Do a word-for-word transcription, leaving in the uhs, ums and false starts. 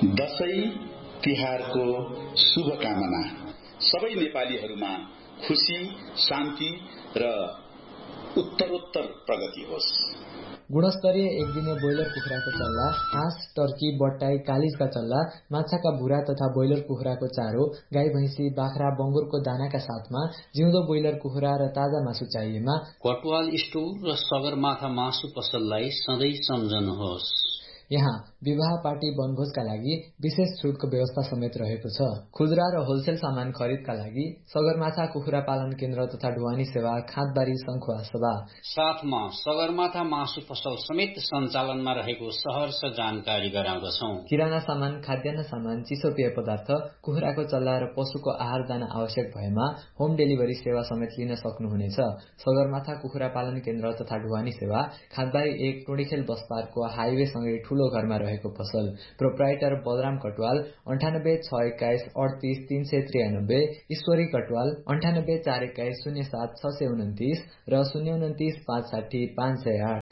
दशैं तिहारको शुभकामना सबै नेपालीहरूमा खुशी, शान्ति र उत्तरोत्तर प्रगति होस्। गुणस्तरीय एक दिने ब्रोइलर कुखुराको चल्ला, हाँस, टर्की, बट्टाई, कालिजका चल्ला, माछाका भुरा तथा ब्रोइलर कुखुराको चारो, गाई भैंसी, बाख्रा, बङ्गुरको दानाका साथमा जिउँदो ब्रोइलर कुखुरा र ताजा मासु चाहिएमा कटवाल स्टोर र सगरमाथा मासु पसललाई सधैँ सम्झनुहोस्। यहाँ विवाह, पार्टी, वनभोजका लागि विशेष छुटको व्यवस्था समेत रहेको छ। खुद्रा र होलसेल सामान खरिदका लागि सगरमाथा कुखुरा पालन केन्द्र तथा ढुवानी सेवा, खाँदबारी, सङ्खुवा सभा साथमा सगरमाथा मासु पसल समेत सञ्चालनमा रहेको सहर्ष जानकारी गराउँदछौ। किराना सामान, खाद्यान्न सामान, चिसो पेय पदार्थ, कुखुराको चल्ला र पशुको आहार दाना आवश्यक भएमा होम डेलिभरी सेवा समेत लिन सक्नुहुनेछ। सगरमाथा कुखुरा पालन केन्द्र तथा ढुवानी सेवा, खाँदबारी एक, टोडीखेल बस पार्कको हाइवे सँगै ठूलो घरमा रहेको पसल। प्रोप्राइटर बलराम कटवाल, अन्ठानब्बे छ एक्काइस अडतिस तीन सय त्रियानब्बे, ईश्वरी कटवाल, अन्ठानब्बे चार एक्काइस शून्य सात छ सय उन्तिस र शून्य उन्तिस पाँच साठी पाँच सय आठ।